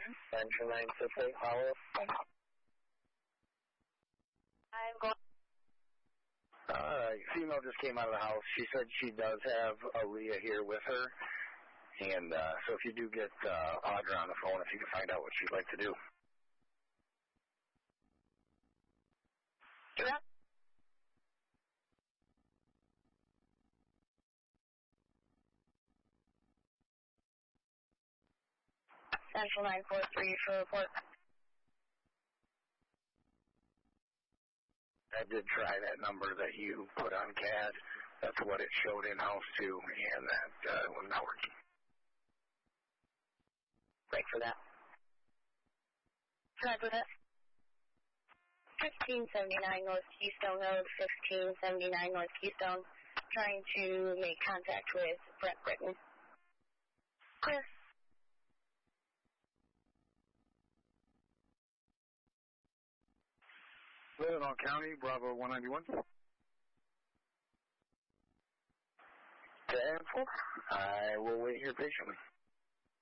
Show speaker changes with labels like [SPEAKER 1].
[SPEAKER 1] Central 968, Hollow.
[SPEAKER 2] I'm going.
[SPEAKER 1] Alright, female just came out of the house. She said she does have Aaliyah here with her. And so if you do get Audra on the phone, if you can find out what she'd like to do.
[SPEAKER 2] Yeah. Central 943 for report.
[SPEAKER 1] I did try that number that you put on CAD. That's what it showed in-house too, and that was not working.
[SPEAKER 2] Break for that. Try for that. 1579 North Keystone Road, 1579 North Keystone. Trying to make contact with Brett Britton. Clear.
[SPEAKER 1] Lebanon County, Bravo 191. I will wait here patiently.